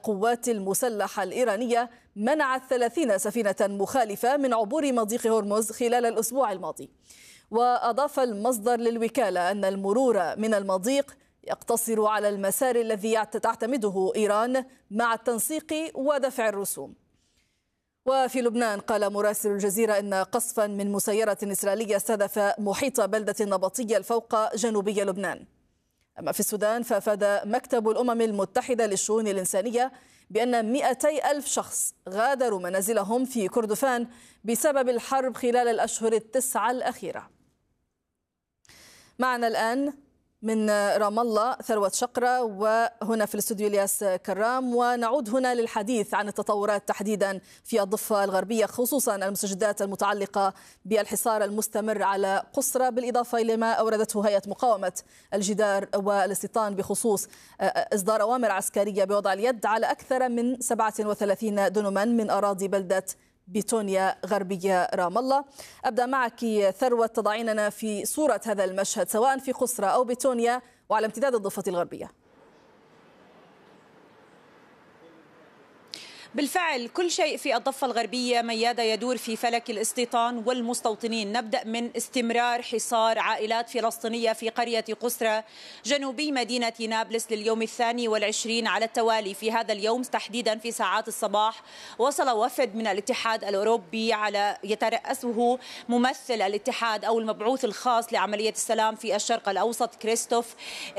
القوات المسلحة الإيرانية منعت 30 سفينة مخالفة من عبور مضيق هرمز خلال الأسبوع الماضي. وأضاف المصدر للوكالة أن المرور من المضيق يقتصر على المسار الذي تعتمده إيران مع التنسيق ودفع الرسوم. وفي لبنان قال مراسل الجزيرة إن قصفا من مسيرة إسرائيلية استهدف محيط بلدة النبطية الفوق جنوبي لبنان. أما في السودان فأفاد مكتب الأمم المتحدة للشؤون الإنسانية بأن 200 ألف شخص غادروا منازلهم في كردفان بسبب الحرب خلال الأشهر التسعة الأخيرة. معنا الآن من رام الله ثروت شقرة، وهنا في الاستوديو الياس كرام، ونعود هنا للحديث عن التطورات تحديدا في الضفة الغربية، خصوصا المستجدات المتعلقة بالحصار المستمر على قصرى، بالإضافة إلى ما أوردته هيئة مقاومة الجدار والاستيطان بخصوص إصدار أوامر عسكرية بوضع اليد على أكثر من 37 دنما من أراضي بلدة بيتونيا غربية رام الله. أبدأ معك ثروت، تضعيننا في صورة هذا المشهد سواء في قصرى أو بيتونيا وعلى امتداد الضفة الغربية. بالفعل كل شيء في الضفة الغربية ميادة يدور في فلك الاستيطان والمستوطنين. نبدأ من استمرار حصار عائلات فلسطينية في قرية قسرى جنوبي مدينة نابلس لليوم 22 على التوالي. في هذا اليوم تحديدا في ساعات الصباح وصل وفد من الاتحاد الأوروبي يترأسه ممثل الاتحاد أو المبعوث الخاص لعملية السلام في الشرق الأوسط كريستوف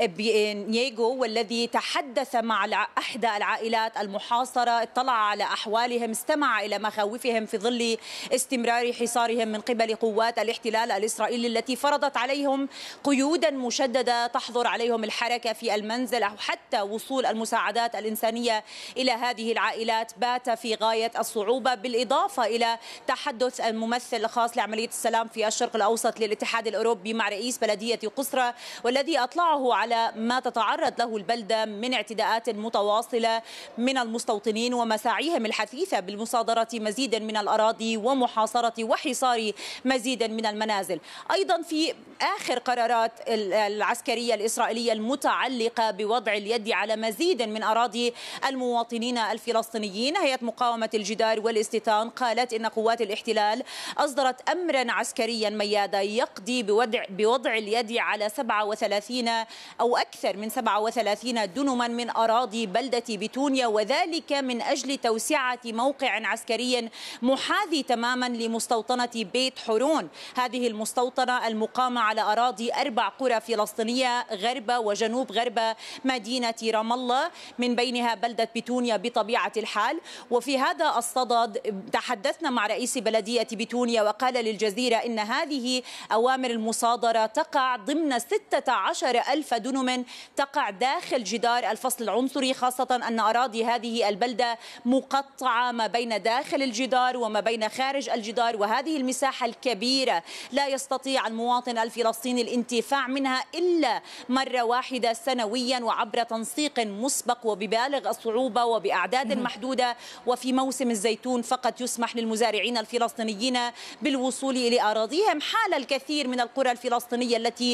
بينيغو، والذي تحدث مع أحدى العائلات المحاصرة، اطلع على أحوالهم، استمع إلى مخاوفهم في ظل استمرار حصارهم من قبل قوات الاحتلال الإسرائيلي التي فرضت عليهم قيودا مشددة تحظر عليهم الحركة في المنزل أو حتى وصول المساعدات الإنسانية إلى هذه العائلات بات في غاية الصعوبة. بالإضافة إلى تحدث الممثل الخاص لعملية السلام في الشرق الأوسط للاتحاد الأوروبي مع رئيس بلدية قسرى، والذي أطلعه على ما تتعرض له البلدة من اعتداءات متواصلة من المستوطنين ومساعيهم الحثيثة بالمصادرة مزيدا من الأراضي ومحاصرة وحصار مزيدا من المنازل. أيضا في آخر قرارات العسكرية الإسرائيلية المتعلقة بوضع اليد على مزيد من أراضي المواطنين الفلسطينيين، هيئة مقاومة الجدار والاستيطان قالت إن قوات الاحتلال أصدرت أمرا عسكريا ميادة يقضي بوضع اليد على 37 أو أكثر من 37 دنما من أراضي بلدة بيتونيا، وذلك من أجل توسعة موقع عسكري محاذي تماما لمستوطنة بيت حرون. هذه المستوطنة المقامة على أراضي 4 قرى فلسطينية غرب وجنوب غرب مدينة رام الله، من بينها بلدة بيتونيا بطبيعة الحال. وفي هذا الصدد تحدثنا مع رئيس بلدية بيتونيا وقال للجزيرة إن هذه أوامر المصادرة تقع ضمن 16,000 دنم تقع داخل جدار الفصل العنصري، خاصة أن أراضي هذه البلدة مقطعة ما بين داخل الجدار وما بين خارج الجدار، وهذه المساحة الكبيرة لا يستطيع المواطن الفلسطيني الانتفاع منها إلا مرة واحدة سنويا وعبر تنسيق مسبق وببالغ الصعوبة وبأعداد محدودة. وفي موسم الزيتون فقط يسمح للمزارعين الفلسطينيين بالوصول إلى أراضيهم، حال الكثير من القرى الفلسطينية التي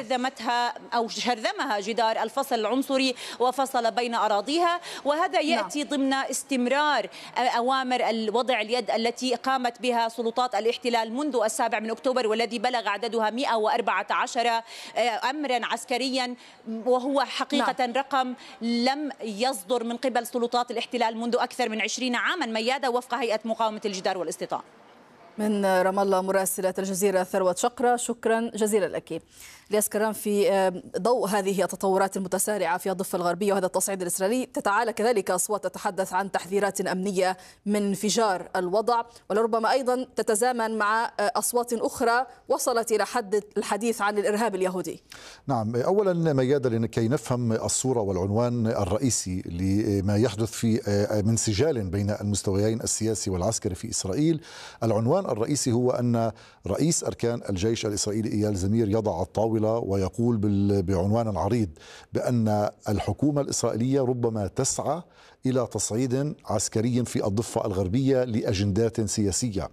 شرذمها جدار الفصل العنصري وفصل بين أراضيها. وهذا يأتي ضمن استمرار أوامر وضع اليد التي قامت بها سلطات الاحتلال منذ 7 أكتوبر، والذي بلغ عددها 114 أمرا عسكريا، وهو حقيقة رقم لم يصدر من قبل سلطات الاحتلال منذ أكثر من 20 عاما ميادة، وفق هيئة مقاومة الجدار والاستيطان. من رام الله مراسلة الجزيرة ثروت شقرة، شكرا جزيلا لك. الياس كرام، في ضوء هذه التطورات المتسارعة في الضفة الغربية وهذا التصعيد الإسرائيلي، تتعالى كذلك أصوات تتحدث عن تحذيرات أمنية من انفجار الوضع، ولربما أيضا تتزامن مع أصوات أخرى وصلت إلى حد الحديث عن الإرهاب اليهودي. نعم، أولا ميادة لكي نفهم الصورة والعنوان الرئيسي لما يحدث في من سجال بين المستويين السياسي والعسكري في إسرائيل، العنوان الرئيسي هو أن رئيس أركان الجيش الإسرائيلي إيال زمير يضع على الطاولة ويقول بعنوان عريض بأن الحكومة الإسرائيلية ربما تسعى إلى تصعيد عسكري في الضفة الغربية لأجندات سياسية،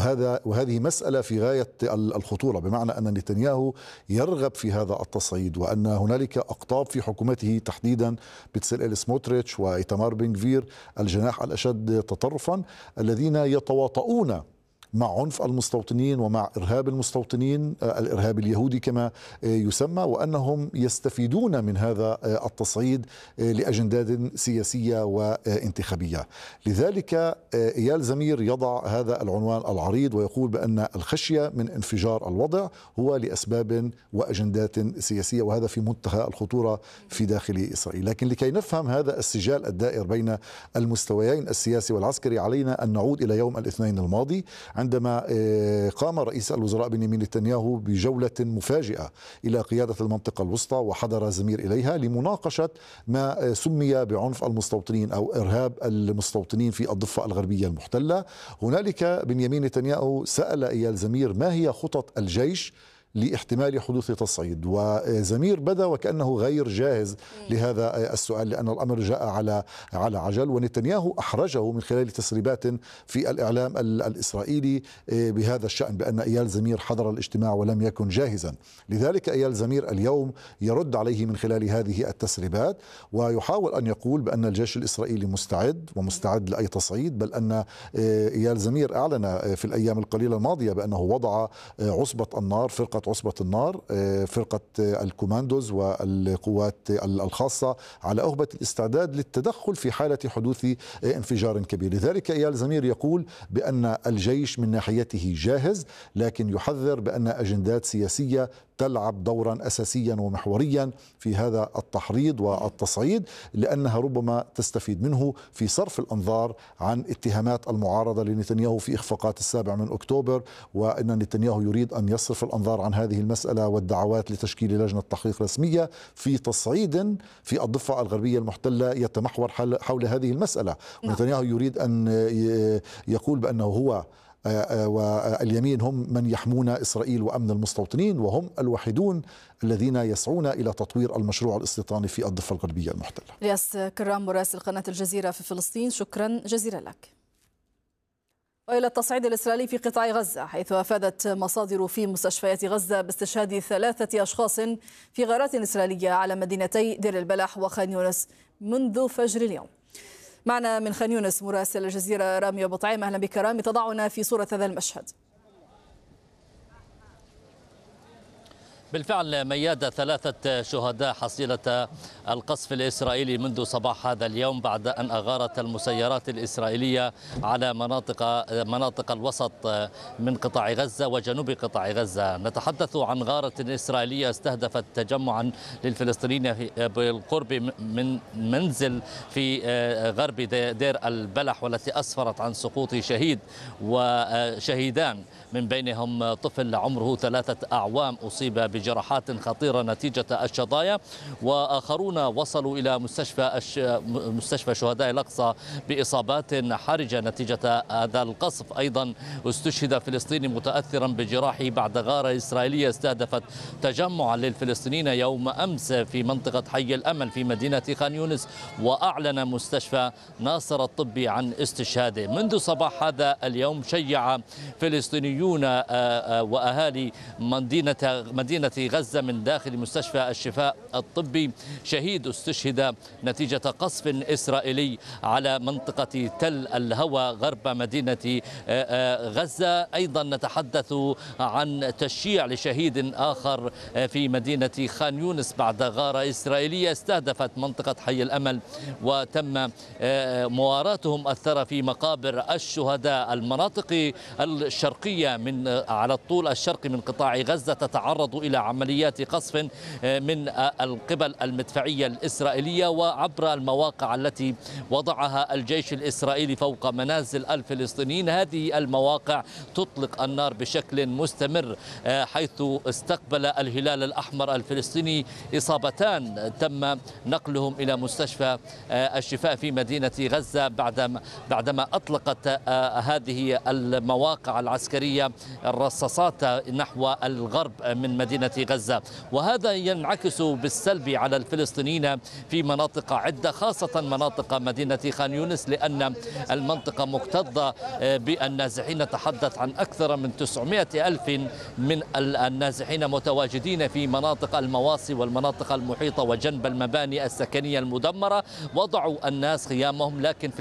وهذه مسألة في غاية الخطورة، بمعنى أن نتنياهو يرغب في هذا التصعيد، وأن هنالك أقطاب في حكومته تحديدا بتسليل سموتريتش وإيتمار بن غفير الجناح الأشد تطرفا الذين يتواطؤون مع عنف المستوطنين ومع إرهاب المستوطنين، الإرهاب اليهودي كما يسمى، وأنهم يستفيدون من هذا التصعيد لأجندات سياسية وانتخابية. لذلك إيال زمير يضع هذا العنوان العريض ويقول بأن الخشية من انفجار الوضع هو لأسباب وأجندات سياسية، وهذا في منتهى الخطورة في داخل إسرائيل. لكن لكي نفهم هذا السجال الدائر بين المستويين السياسي والعسكري علينا أن نعود إلى يوم الاثنين الماضي عندما قام رئيس الوزراء بنيامين نتنياهو بجولة مفاجئة إلى قيادة المنطقة الوسطى، وحضر زمير إليها لمناقشة ما سمي بعنف المستوطنين أو إرهاب المستوطنين في الضفة الغربية المحتلة. هنالك بنيامين نتنياهو سأل إيال زمير ما هي خطط الجيش لاحتمال حدوث تصعيد، وزمير بدا وكأنه غير جاهز لهذا السؤال لأن الأمر جاء على عجل، ونتنياهو أحرجه من خلال تسريبات في الإعلام الإسرائيلي بهذا الشأن بأن إيال زمير حضر الاجتماع ولم يكن جاهزا. لذلك إيال زمير اليوم يرد عليه من خلال هذه التسريبات ويحاول أن يقول بأن الجيش الإسرائيلي مستعد ومستعد لأي تصعيد، بل أن إيال زمير أعلن في الأيام القليلة الماضية بأنه وضع عصبة النار، فرقة عصبة النار، فرقة الكوماندوز والقوات الخاصة على أهبة الاستعداد للتدخل في حالة حدوث انفجار كبير. لذلك إيال زمير يقول بأن الجيش من ناحيته جاهز، لكن يحذر بأن أجندات سياسية تلعب دورا أساسيا ومحوريا في هذا التحريض والتصعيد، لأنها ربما تستفيد منه في صرف الأنظار عن اتهامات المعارضة لنتنياهو في إخفاقات 7 أكتوبر، وأن نتنياهو يريد أن يصرف الأنظار عن هذه المسألة والدعوات لتشكيل لجنة تحقيق رسمية في تصعيد في الضفة الغربية المحتلة يتمحور حول هذه المسألة. ونتنياهو يريد أن يقول بأنه هو واليمين هم من يحمون إسرائيل وأمن المستوطنين، وهم الوحيدون الذين يسعون إلى تطوير المشروع الاستيطاني في الضفة الغربية المحتلة. الياس كرام مراسل قناة الجزيرة في فلسطين، شكرا جزيلا لك. وإلى التصعيد الإسرائيلي في قطاع غزة، حيث أفادت مصادر في مستشفيات غزة باستشهاد 3 أشخاص في غارات إسرائيلية على مدينتي دير البلح وخان يونس منذ فجر اليوم. معنا من خان يونس مراسل الجزيرة رامي أبو طعيم. أهلا بك رامي، تضعنا في صورة هذا المشهد. بالفعل ميادة 3 شهداء حصيلة القصف الإسرائيلي منذ صباح هذا اليوم بعد أن أغارت المسيرات الإسرائيلية على مناطق الوسط من قطاع غزة وجنوب قطاع غزة. نتحدث عن غارة إسرائيلية استهدفت تجمعا للفلسطينيين بالقرب من منزل في غرب دير البلح، والتي أسفرت عن سقوط شهيد وشهيدان من بينهم طفل عمره 3 أعوام أصيب بجراحات خطيرة نتيجة الشظايا، وآخرون وصلوا إلى مستشفى شهداء الأقصى بإصابات حرجة نتيجة هذا القصف. أيضا استشهد فلسطيني متأثرا بجراحه بعد غارة إسرائيلية استهدفت تجمعا للفلسطينيين يوم أمس في منطقة حي الأمل في مدينة خان يونس، وأعلن مستشفى ناصر الطبي عن استشهاده. منذ صباح هذا اليوم شيع فلسطينيون وأهالي مدينة غزة من داخل مستشفى الشفاء الطبي شهيد استشهد نتيجة قصف إسرائيلي على منطقة تل الهوى غرب مدينة غزة. أيضا نتحدث عن تشييع لشهيد آخر في مدينة خان يونس بعد غارة إسرائيلية استهدفت منطقة حي الأمل، وتم مواراتهم أثر في مقابر الشهداء. المناطق الشرقية على الطول الشرقي من قطاع غزة تتعرض إلى عمليات قصف من القبل المدفعية الإسرائيلية وعبر المواقع التي وضعها الجيش الإسرائيلي فوق منازل الفلسطينيين. هذه المواقع تطلق النار بشكل مستمر، حيث استقبل الهلال الأحمر الفلسطيني إصابتان تم نقلهم إلى مستشفى الشفاء في مدينة غزة بعدما أطلقت هذه المواقع العسكرية الرصاصات نحو الغرب من مدينة غزة. وهذا ينعكس بالسلب على الفلسطينيين في مناطق عدة، خاصة مناطق مدينة خان يونس، لأن المنطقة مكتظة بالنازحين. نتحدث عن أكثر من 900 ألف من النازحين متواجدين في مناطق المواصي والمناطق المحيطة وجنب المباني السكنية المدمرة. وضعوا الناس خيامهم، لكن في